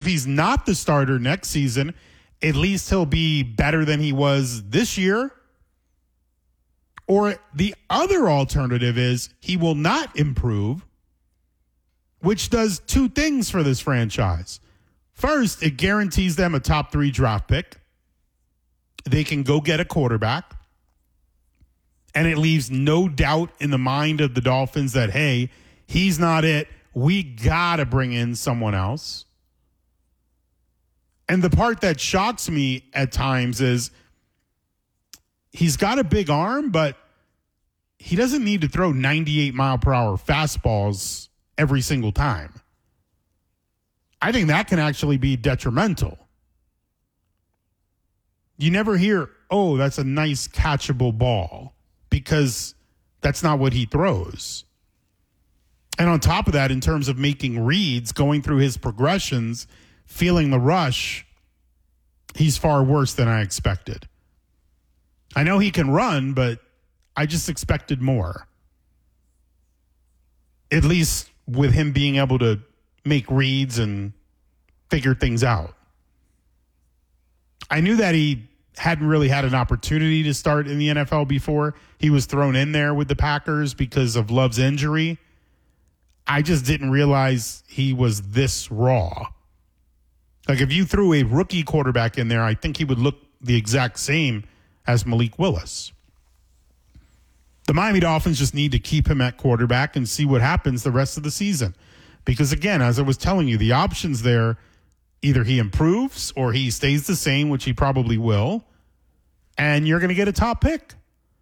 he's not the starter next season, at least he'll be better than he was this year. Or the other alternative is he will not improve, which does two things for this franchise. First, it guarantees them a top 3 draft pick. They can go get a quarterback. And it leaves no doubt in the mind of the Dolphins that, hey, he's not it. We got to bring in someone else. And the part that shocks me at times is he's got a big arm, but he doesn't need to throw 98-mile-per-hour fastballs every single time. I think that can actually be detrimental. You never hear, oh, that's a nice catchable ball, because that's not what he throws. And on top of that, in terms of making reads, going through his progressions, feeling the rush, he's far worse than I expected. I know he can run, but I just expected more. At least with him being able to make reads and figure things out. I knew that he hadn't really had an opportunity to start in the NFL before. He was thrown in there with the Packers because of Love's injury. I just didn't realize he was this raw. Like, if you threw a rookie quarterback in there, I think he would look the exact same as Malik Willis. The Miami Dolphins just need to keep him at quarterback and see what happens the rest of the season. Because, again, as I was telling you, the options there, either he improves or he stays the same, which he probably will, and you're going to get a top pick.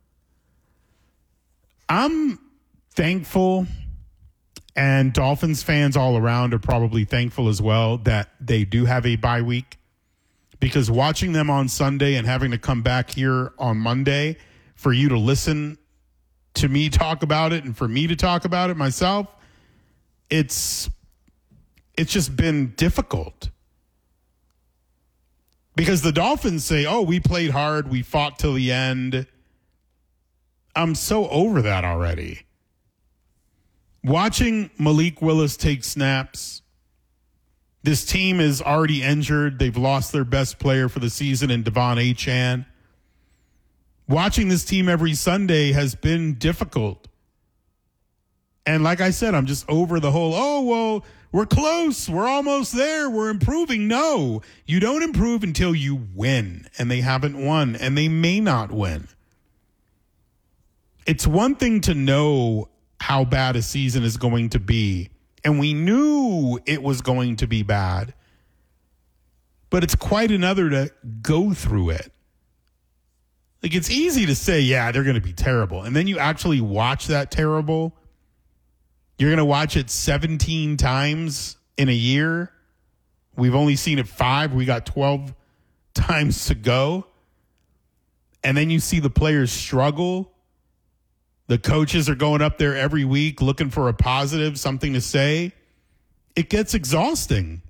I'm thankful, and Dolphins fans all around are probably thankful as well, that they do have a bye week. Because watching them on Sunday and having to come back here on Monday for you to listen to me talk about it and for me to talk about it myself, it's just been difficult. Because the Dolphins say, oh, we played hard, we fought till the end. I'm so over that already. Watching Malik Willis take snaps, this team is already injured. They've lost their best player for the season in Devon Achane. Watching this team every Sunday has been difficult. And like I said, I'm just over the whole, oh, well, we're close. We're almost there. We're improving. No, you don't improve until you win. And they haven't won, and they may not win. It's one thing to know how bad a season is going to be. And we knew it was going to be bad. But it's quite another to go through it. Like, it's easy to say, yeah, they're going to be terrible. And then you actually watch that terrible. You're going to watch it 17 times in a year. We've only seen it 5. We got 12 times to go. And then you see the players struggle. The coaches are going up there every week looking for a positive, something to say. It gets exhausting.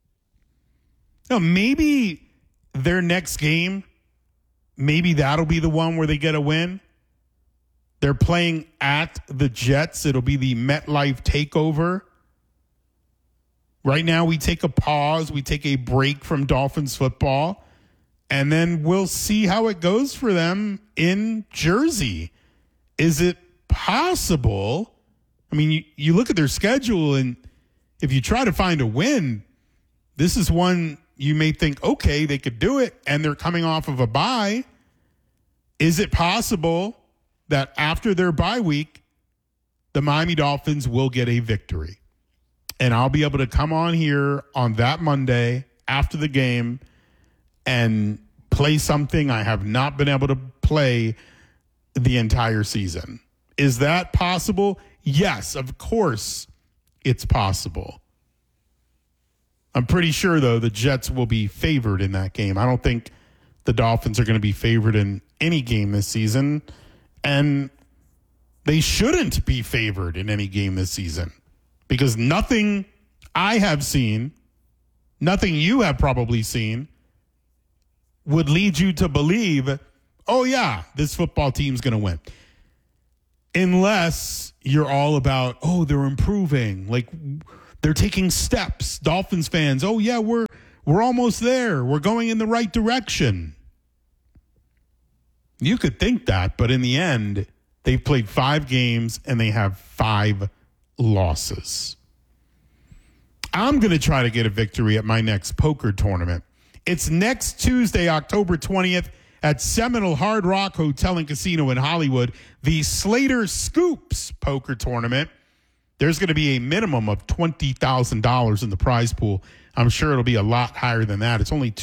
Now, maybe their next game, maybe that'll be the one where they get a win. They're playing at the Jets. It'll be the MetLife takeover. Right now, we take a pause. We take a break from Dolphins football. And then we'll see how it goes for them in Jersey. Is it possible? I mean, you look at their schedule, and if you try to find a win, this is one you may think, okay, they could do it, and they're coming off of a bye. Is it possible that after their bye week, the Miami Dolphins will get a victory? And I'll be able to come on here on that Monday after the game and play something I have not been able to play the entire season. Is that possible? Yes, of course it's possible. I'm pretty sure, though, the Jets will be favored in that game. I don't think the Dolphins are going to be favored in any game this season, and they shouldn't be favored in any game this season because nothing I have seen, nothing you have probably seen, would lead you to believe, oh, yeah, this football team's going to win. Unless you're all about, oh, they're improving. Like, They're taking steps. Dolphins fans, oh yeah, we're almost there. We're going in the right direction. You could think that, but in the end, they've played 5 games and they have 5 losses. I'm going to try to get a victory at my next poker tournament. It's next Tuesday, October 20th at Seminole Hard Rock Hotel and Casino in Hollywood, the Slater Scoops poker tournament. There's going to be a minimum of $20,000 in the prize pool. I'm sure it'll be a lot higher than that. It's only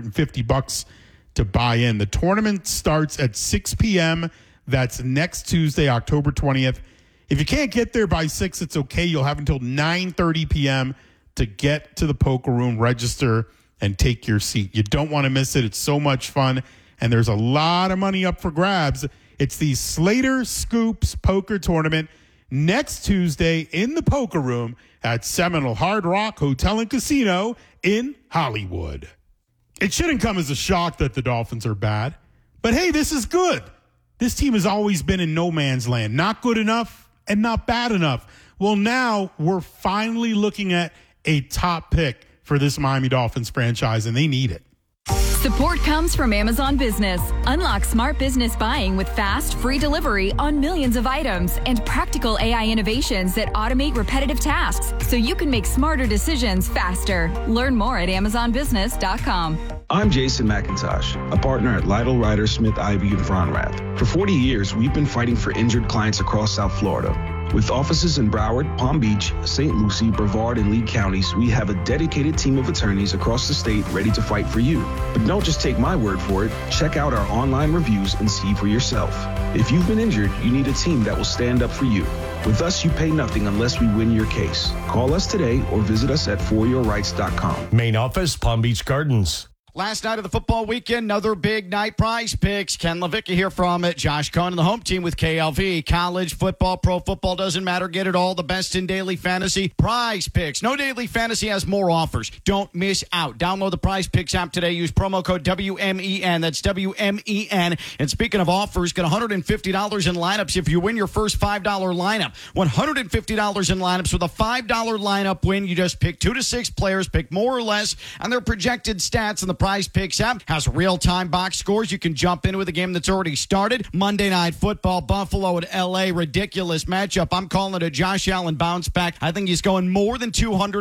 $250 to buy in. The tournament starts at 6 p.m. That's next Tuesday, October 20th. If you can't get there by 6, it's okay. You'll have until 9:30 p.m. to get to the poker room, register, and take your seat. You don't want to miss it. It's so much fun, and there's a lot of money up for grabs. It's the Slater Scoops poker tournament next Tuesday in the poker room at Seminole Hard Rock Hotel and Casino in Hollywood. It shouldn't come as a shock that the Dolphins are bad, but hey, this is good. This team has always been in no man's land, not good enough and not bad enough. Well, now we're finally looking at a top pick for this Miami Dolphins franchise, and they need it. Support comes from Amazon Business. Unlock smart business buying with fast, free delivery on millions of items and practical AI innovations that automate repetitive tasks so you can make smarter decisions faster. Learn more at AmazonBusiness.com. I'm Jason McIntosh, a partner at Lytle, Ryder, Smith, Ivey, and Fronrath. For 40 years, we've been fighting for injured clients across South Florida. With offices in Broward, Palm Beach, St. Lucie, Brevard, and Lee counties, we have a dedicated team of attorneys across the state ready to fight for you. But don't just take my word for it. Check out our online reviews and see for yourself. If you've been injured, you need a team that will stand up for you. With us, you pay nothing unless we win your case. Call us today or visit us at foryourrights.com. Main office, Palm Beach Gardens. Last night of the football weekend, another big night. Prize Picks. Ken Levicka here from it. Josh Cohn and the home team with KLV. College football, pro football, doesn't matter. Get it all. The best in daily fantasy. Prize Picks. No Daily Fantasy has more offers. Don't miss out. Download the Prize Picks app today. Use promo code WMEN. That's WMEN. And speaking of offers, get $150 in lineups if you win your first $5 lineup. $150 in lineups with a $5 lineup win. You just pick 2 to 6 players, pick more or less, and their projected stats in the Prize Picks app has real-time box scores. You can jump in with a game that's already started. Monday Night Football, Buffalo at L.A. Ridiculous matchup. I'm calling it a Josh Allen bounce back. I think he's going more than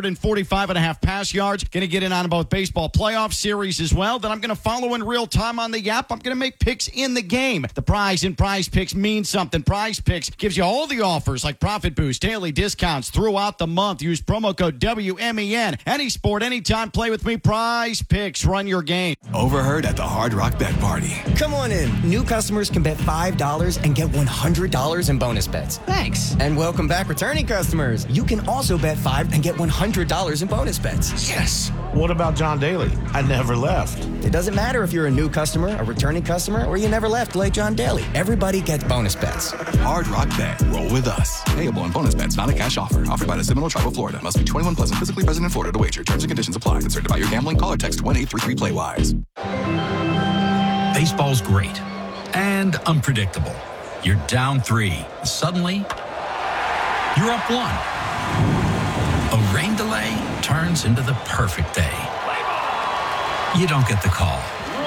245.5 pass yards. Going to get in on both baseball playoff series as well. Then I'm going to follow in real time on the app. I'm going to make picks in the game. The prize in Prize Picks means something. Prize Picks gives you all the offers like profit boost, daily discounts throughout the month. Use promo code WMEN. Any sport, anytime, play with me. Prize Picks. Run your game. Overheard at the Hard Rock Bet Party. Come on in. New customers can bet $5 and get $100 in bonus bets. Thanks. And welcome back, returning customers. You can also bet $5 and get $100 in bonus bets. Yes. What about John Daly? I never left. It doesn't matter if you're a new customer, a returning customer, or you never left like John Daly. Everybody gets bonus bets. Hard Rock Bet. Roll with us. Payable on bonus bets, not a cash offer. Offered by the Seminole Tribe of Florida. Must be 21 plus and physically present in Florida to wager. Terms and conditions apply. Concerned about your gambling? Call or text 1-833-PLAY-WISE. Baseball's great and unpredictable. You're down 3. Suddenly, you're up 1. A rain delay turns into the perfect day. You don't get the call.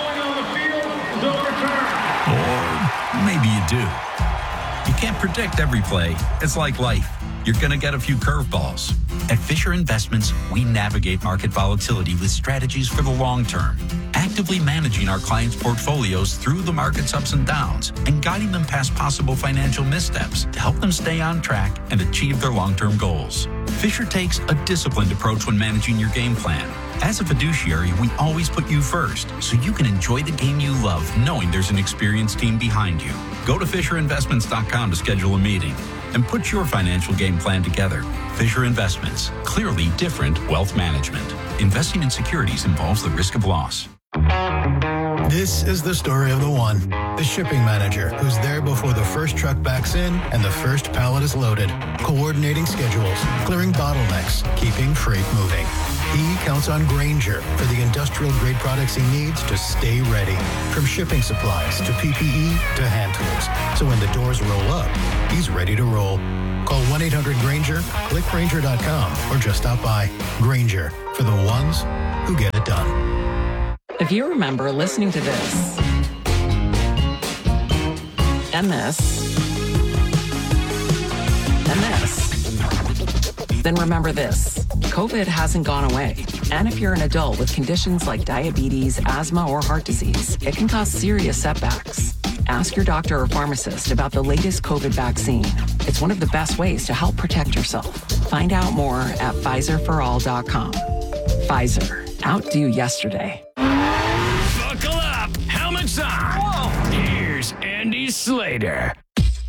Or maybe you do. You can't predict every play. It's like life. You're going to get a few curveballs. At Fisher Investments, we navigate market volatility with strategies for the long term, actively managing our clients' portfolios through the market's ups and downs and guiding them past possible financial missteps to help them stay on track and achieve their long-term goals. Fisher takes a disciplined approach when managing your game plan. As a fiduciary, we always put you first, so you can enjoy the game you love, knowing there's an experienced team behind you. Go to FisherInvestments.com to schedule a meeting and put your financial game plan together. Fisher Investments, clearly different wealth management. Investing in securities involves the risk of loss. This is the story of the one, the shipping manager, who's there before the first truck backs in and the first pallet is loaded, coordinating schedules, clearing bottlenecks, keeping freight moving. He counts on Grainger for the industrial-grade products he needs to stay ready, from shipping supplies to PPE to hand tools. So when the doors roll up, he's ready to roll. Call 1-800-GRANGER, click Grainger.com, or just stop by. Grainger, for the ones who get it done. If you remember listening to this, and this, and this, then remember this. COVID hasn't gone away. And if you're an adult with conditions like diabetes, asthma, or heart disease, it can cause serious setbacks. Ask your doctor or pharmacist about the latest COVID vaccine. It's one of the best ways to help protect yourself. Find out more at PfizerForAll.com. Pfizer. Outdo yesterday. Buckle up. Helmets on. Whoa. Here's Andy Slater.